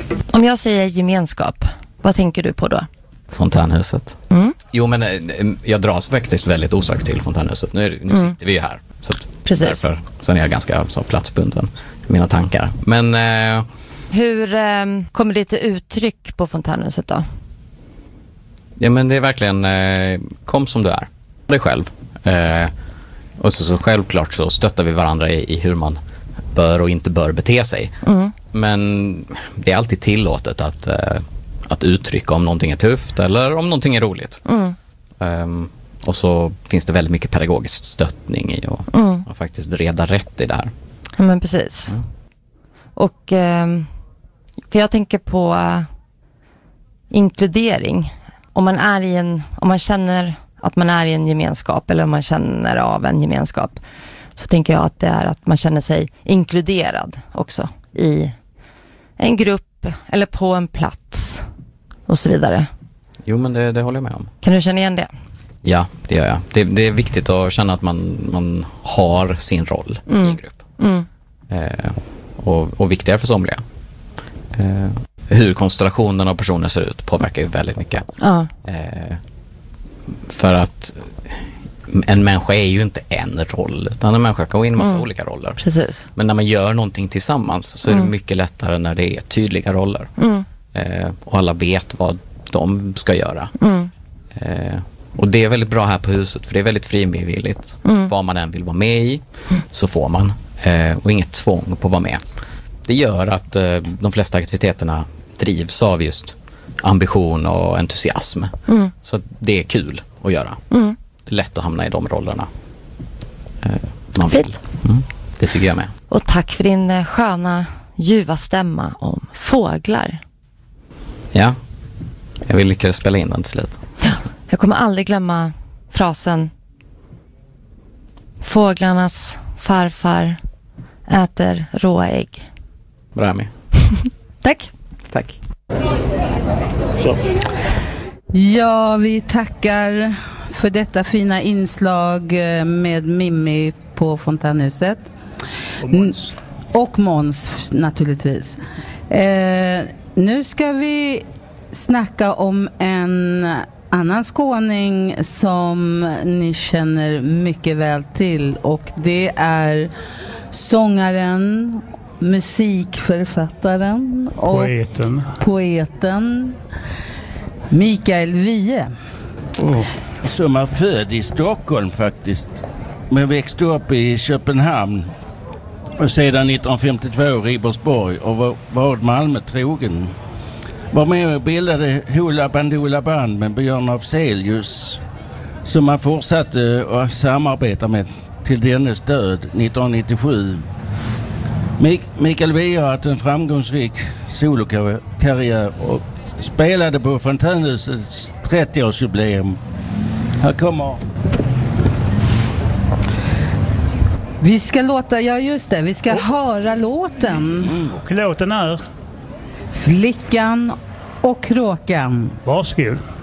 Om jag säger gemenskap, vad tänker du på då? Fontänhuset. Jo, men jag dras faktiskt väldigt osökt till Fontänhuset. Nu sitter vi ju här. Så att därför så är jag ganska så platsbunden i mina tankar. Men hur kommer det till uttryck på Fontänhuset då? Ja, men det är verkligen kom som du är. Dig själv. Och så självklart så stöttar vi varandra i hur man bör och inte bör bete sig. Men det är alltid tillåtet att uttrycka om någonting är tufft eller om någonting är roligt. Och så finns det väldigt mycket pedagogisk stöttning i och faktiskt reda rätt i det här. Ja, men precis. Och för jag tänker på inkludering. Om man känner att man är i en gemenskap eller om man känner av en gemenskap, så tänker jag att det är att man känner sig inkluderad också i en grupp eller på en plats och så vidare. Jo, men det håller jag med om. Kan du känna igen det? Ja, det gör jag. Det är viktigt att känna att man har sin roll i en grupp. Och viktigare för somliga. Hur konstellationen av personer ser ut påverkar ju väldigt mycket. För att en människa är ju inte en roll, utan en människa kan gå in i massa olika roller. Precis. Men när man gör någonting tillsammans så är det mycket lättare när det är tydliga roller. Och alla vet vad de ska göra. Och det är väldigt bra här på huset, för det är väldigt frivilligt. Vad man än vill vara med i så får man. Och inget tvång på att vara med. Det gör att de flesta aktiviteterna drivs av just ambition och entusiasm. Så det är kul att göra. Det är lätt att hamna i de rollerna man vill. Det tycker jag med. Och tack för din sköna, ljuva stämma om fåglar. Ja, jag vill lyckas spela in den till slut. Ja, jag kommer aldrig glömma frasen: fåglarnas farfar äter råa ägg. Bra med. Tack. Tack. Så. Ja, vi tackar för detta fina inslag med Mimmi på Fontänhuset. Och Måns naturligtvis. Nu ska vi snacka om en annan skåning som ni känner mycket väl till, och det är sångaren, musikförfattaren och poeten Mikael Wiehe. Som är född i Stockholm faktiskt, men växte upp i Köpenhamn och sedan 1952 i Ribersborg och var Malmö trogen. Var med och bildade Hoola Bandoola Band med Björn Afzelius, som man fortsatte att samarbeta med till dennes död 1997. Mikael Wiehe har haft en framgångsrik solokarriär och spelade på Fontänhusets 30-årsjubileum. Här kommer... Vi ska låta, vi ska höra låten. Och låten är Flickan och kråkan. Varsågod.